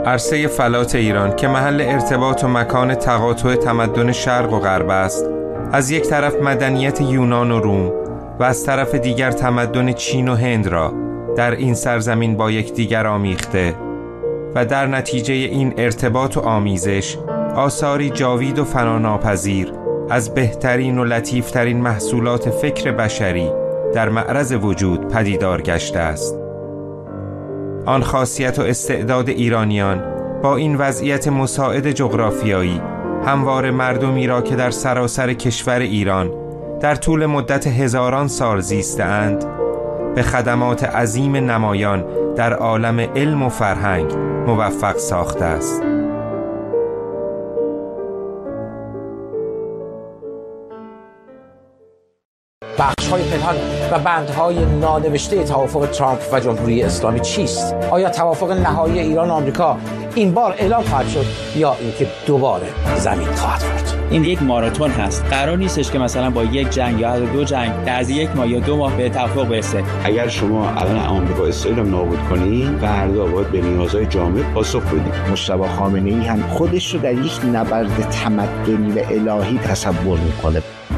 عرصه فلات ایران که محل ارتباط و مکان تقاطع تمدن شرق و غرب است، از یک طرف مدنیت یونان و روم و از طرف دیگر تمدن چین و هند را در این سرزمین با یکدیگر آمیخته و در نتیجه این ارتباط و آمیزش آثاری جاوید و فناناپذیر از بهترین و لطیفترین محصولات فکر بشری در معرض وجود پدیدار گشته است. آن خاصیت و استعداد ایرانیان با این وضعیت مساعد جغرافیایی هموار مردمی را که در سراسر کشور ایران در طول مدت هزاران سال زیسته‌اند به خدمات عظیم نمایان در عالم علم و فرهنگ موفق ساخته است. بخش‌های پنهان و بندهای نانوشته توافق ترامپ و جمهوری اسلامی چیست؟ آیا توافق نهایی ایران و آمریکا این بار اعلام خواهد شد یا اینکه دوباره زمین خواهد خورد؟ این یک ماراتون هست. قرار نیستش که مثلا با یک جنگ یا دو جنگ از یک ماه یا 2 ماه به توافق برسه. اگر شما الان آمریکا اسرائیل رو نابود کنید، فردا باید به نیازهای جامعه پاسخ بدید. مصطفی خامنه‌ای هم خودش رو در یک نبرد تمدنی و الهی تصور می‌کنه.